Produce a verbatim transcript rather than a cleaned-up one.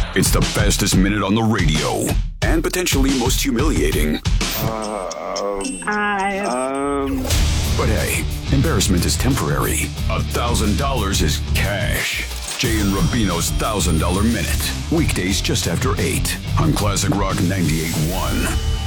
It's the fastest minute on the radio. And potentially most humiliating. Uh, I... Um... But hey, embarrassment is temporary. A thousand dollars is cash. Jay and Rubino's Thousand Dollar Minute. Weekdays just after eight on Classic Rock ninety-eight point one.